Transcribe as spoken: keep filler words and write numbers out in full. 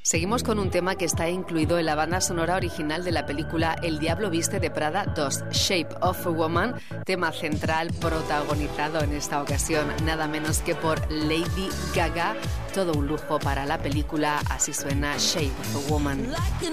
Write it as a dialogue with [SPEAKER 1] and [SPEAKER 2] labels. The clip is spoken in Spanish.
[SPEAKER 1] Seguimos con un tema que está incluido en la banda sonora original de la película El Diablo Viste de Prada dos, Shape of a Woman, tema central protagonizado en esta ocasión nada menos que por Lady Gaga. Todo un lujo para la película, así suena Shape of a Woman.